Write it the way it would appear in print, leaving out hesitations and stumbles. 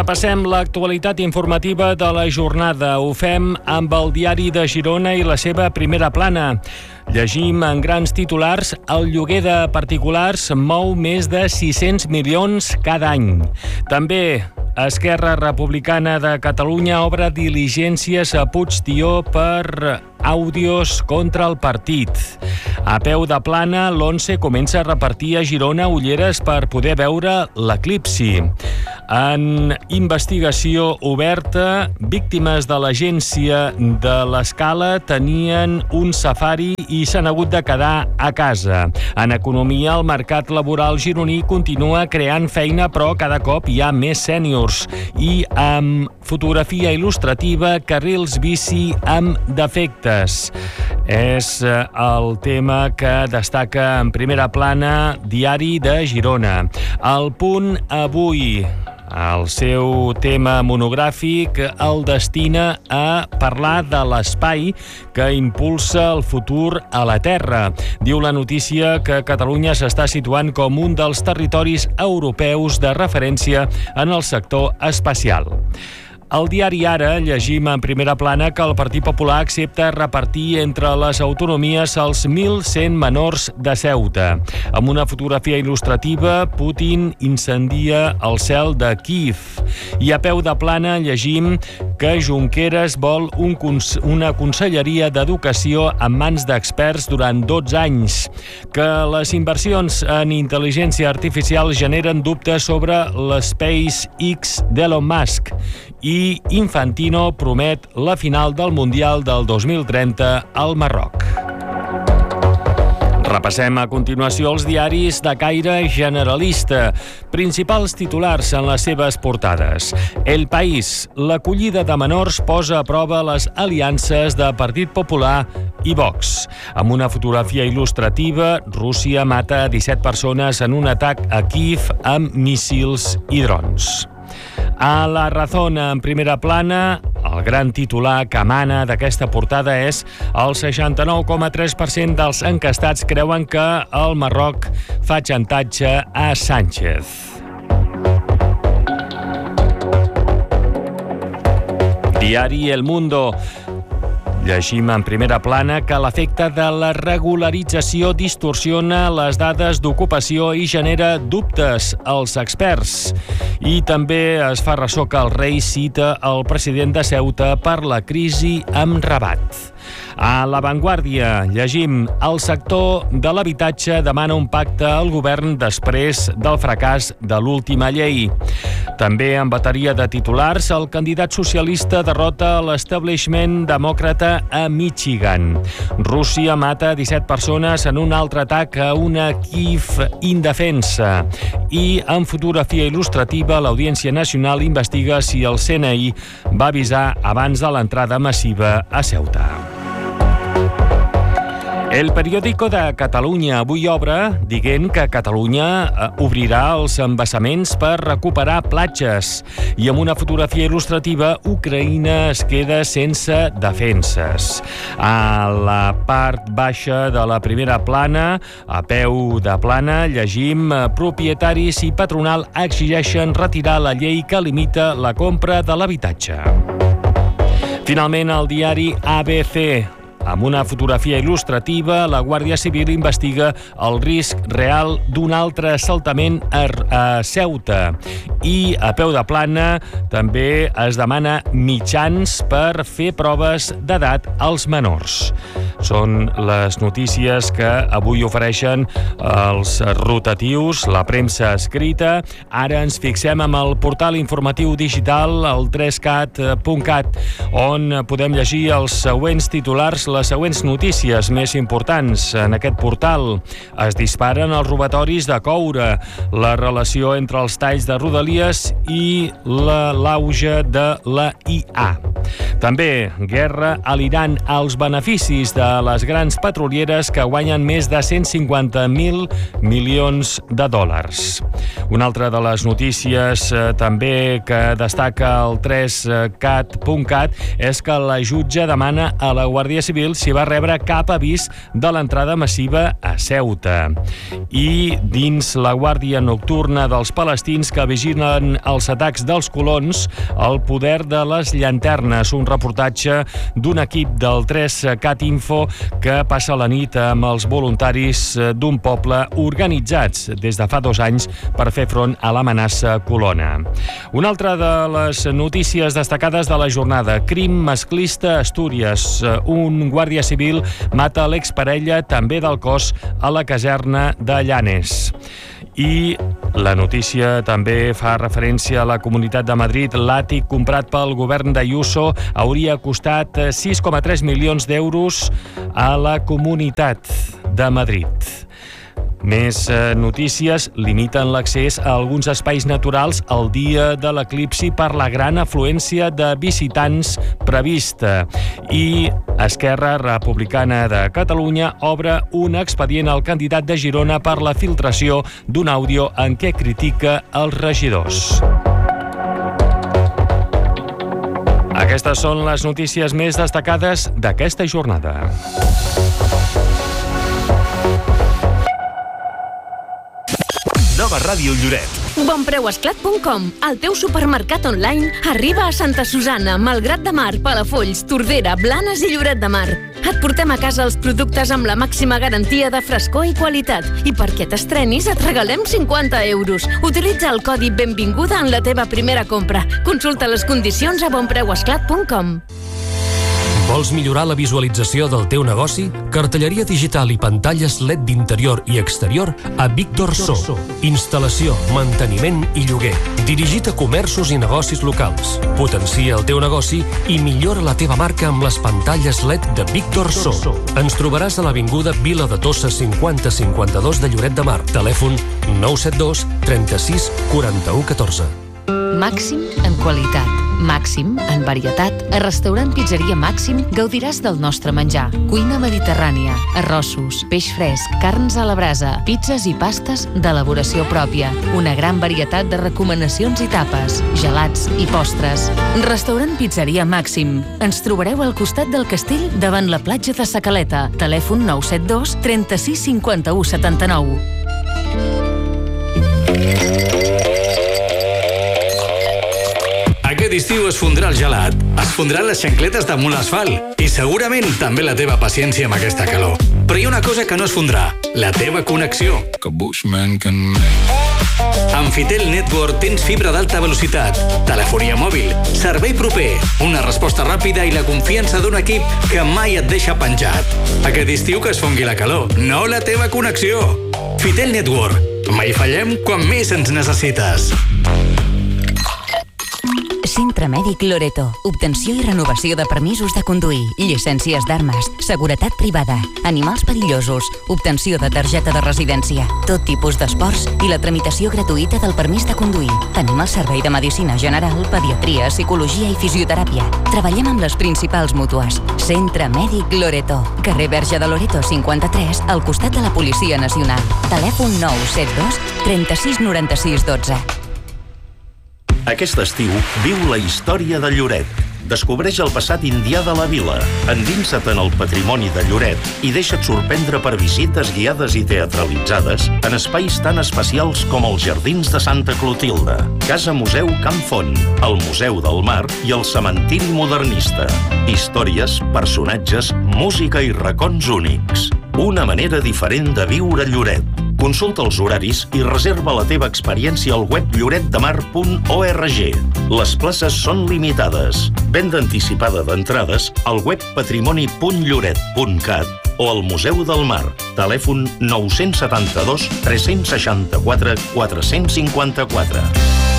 Repassem l'actualitat informativa de la jornada. Ho fem amb el Diari de Girona i la seva primera plana. Llegim en grans titulars: el lloguer de particulars mou més de 600 milions cada any. També Esquerra Republicana de Catalunya obre diligències a Puigtió per àudios contra el partit. A peu de plana, l'Once comença a repartir a Girona ulleres per poder veure l'eclipsi. En investigació oberta, víctimes de l'agència de l'Escala tenien un safari i s'han hagut de quedar a casa. En economia, el mercat laboral gironí continua creant feina, però cada cop hi ha més sèniors. I amb fotografia il·lustrativa, carrils bici amb defectes. És el tema que destaca en primera plana Diari de Girona. El Punt avui, el seu tema monogràfic el destina a parlar de l'espai que impulsa el futur a la Terra. Diu la notícia que Catalunya s'està situant com un dels territoris europeus de referència en el sector espacial. Al diari Ara llegim en primera plana que el Partit Popular accepta repartir entre les autonomies els 1.100 menors de Ceuta. Amb una fotografia il·lustrativa, Putin incendia el cel de Kíev. I a peu de plana llegim que Junqueras vol una conselleria d'educació en mans d'experts durant 12 anys, que les inversions en intel·ligència artificial generen dubtes sobre l'SpaceX d'Elon Musk, i Infantino promet la final del Mundial del 2030 al Marroc. Repassem a continuació els diaris de caire generalista. Principals titulars en les seves portades. El País. L'acollida de menors posa a prova les aliances de Partit Popular i Vox. Amb una fotografia il·lustrativa, Rússia mata 17 persones en un atac a Kíev amb míssils i drons. A La Razón, en primera plana, el gran titular que emana d'aquesta portada és: el 69,3% dels enquestats creuen que el Marroc fa xantatge a Sánchez. Diari El Mundo. Llegim en primera plana que l'efecte de la regularització distorsiona les dades d'ocupació i genera dubtes als experts. I també es fa ressò que el rei cita el president de Ceuta per la crisi amb Rabat. A La Vanguardia llegim: el sector de l'habitatge demana un pacte al govern després del fracàs de l'última llei. També en bateria de titulars, el candidat socialista derrota l'establishment demòcrata a Michigan. Rússia mata 17 persones en un altre atac a una Kíev indefensa. I en fotografia il·lustrativa, l'Audiència Nacional investiga si el CNI va avisar abans de l'entrada massiva a Ceuta. El Periódico de Catalunya avui obre dient que Catalunya obrirà els embassaments per recuperar platges, i amb una fotografia il·lustrativa, Ucraïna es queda sense defenses. A la part baixa de la primera plana, a peu de plana, llegim: propietaris i patronal exigeixen retirar la llei que limita la compra de l'habitatge. Finalment, el diari ABC. Amb una fotografia il·lustrativa, la Guàrdia Civil investiga el risc real d'un altre assaltament a Ceuta. I a peu de plana també es demana mitjans per fer proves d'edat als menors. Són les notícies que avui ofereixen els rotatius, la premsa escrita. Ara ens fixem amb el portal informatiu digital, el 3cat.cat, on podem llegir els següents titulars, les següents notícies més importants. En aquest portal es disparen els robatoris de coure, la relació entre els talls de Rodalies i l'auge de la IA. També guerra a l'Iran, als beneficis de les grans petrolieres que guanyen més de 150.000 milions de dòlars. Una altra de les notícies també que destaca el 3cat.cat és que la jutge demana a la Guàrdia Civil Civil s'hi va rebre cap avís de l'entrada massiva a Ceuta. I dins la guàrdia nocturna dels palestins que vigilen els atacs dels colons, el poder de les llanternes, un reportatge d'un equip del 3CAT Info que passa la nit amb els voluntaris d'un poble organitzats des de fa 2 anys per fer front a l'amenaça colona. Una altra de les notícies destacades de la jornada: crim masclista a Astúries. Un guàrdia civil mata l'exparella també del cos a la caserna de Llanes. I la notícia també fa referència a la Comunitat de Madrid. L'àtic comprat pel govern d'Ayuso hauria costat 6,3 milions d'euros a la Comunitat de Madrid. Més notícies: limiten l'accés a alguns espais naturals el dia de l'eclipsi per la gran afluència de visitants prevista. I Esquerra Republicana de Catalunya obre un expedient al candidat de Girona per la filtració d'un àudio en què critica els regidors. Aquestes són les notícies més destacades d'aquesta jornada. Nova Ràdio Lloret. Bonpreuesclat.com, el teu supermercat online, arriba a Santa Susanna, Malgrat de Mar, Palafolls, Tordera, Blanes i Lloret de Mar. Et portem a casa els productes amb la màxima garantia de frescor i qualitat. I perquè t'estrenis et regalem 50 euros. Utilitza el codi Benvinguda en la teva primera compra. Consulta les condicions a bonpreuesclat.com. Vols millorar la visualització del teu negoci? Cartelleria digital i pantalles LED d'interior i exterior a Víctor So. Instal·lació, manteniment i lloguer. Dirigit a comerços i negocis locals. Potencia el teu negoci i millora la teva marca amb les pantalles LED de Víctor So. Ens trobaràs a l'avinguda Vila de Tossa 5052 de Lloret de Mar. Telèfon 972 36 41 14. Màxim en qualitat, màxim en varietat. A Restaurant Pizzeria Màxim gaudiràs del nostre menjar. Cuina mediterrània, arrossos, peix fresc, carns a la brasa, pizzas i pastes d'elaboració pròpia. Una gran varietat de recomanacions i tapes, gelats i postres. Restaurant Pizzeria Màxim. Ens trobareu al costat del castell davant la platja de Sa Caleta. Telèfon 972 36 51 79. Aquest estiu es fondrà el gelat, es fondran les xancletes damunt l'asfalt i segurament també la teva paciència amb aquesta calor. Però hi ha una cosa que no es fondrà, la teva connexió. Amb Fitel Network tens fibra d'alta velocitat, telefonia mòbil, servei proper, una resposta ràpida i la confiança d'un equip que mai et deixa penjat. Aquest estiu que es fongui la calor, no la teva connexió. Fitel Network, mai fallem quan més ens necessites. Centre Mèdic Loreto. Obtenció i renovació de permisos de conduir, llicències d'armes, seguretat privada, animals perillosos, obtenció de targeta de residència, tot tipus d'esports i la tramitació gratuïta del permís de conduir. Tenim el servei de medicina general, pediatria, psicologia i fisioteràpia. Treballem amb les principals mútues. Centre Mèdic Loreto. Carrer Verge de Loreto 53, al costat de la Policia Nacional. Telèfon 972 36 96 12. Aquest estiu viu la història de Lloret. Descobreix el passat indià de la vila, endinsa't en el patrimoni de Lloret i deixa't sorprendre per visites guiades i teatralitzades en espais tan especials com els Jardins de Santa Clotilde, Casa Museu Camp Font, el Museu del Mar i el Cementiri Modernista. Històries, personatges, música i racons únics. Una manera diferent de viure Lloret. Consulta els horaris i reserva la teva experiència al web lloretdemar.org. Les places són limitades. Venda anticipada d'entrades al web patrimoni.lloret.cat o al Museu del Mar. Telèfon 972 364 454.